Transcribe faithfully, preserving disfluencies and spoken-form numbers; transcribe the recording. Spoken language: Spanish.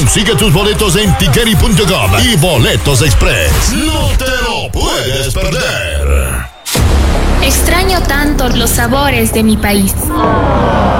Consigue tus boletos en tiqueri punto com y Boletos Express. No te lo puedes perder. Extraño tanto los sabores de mi país.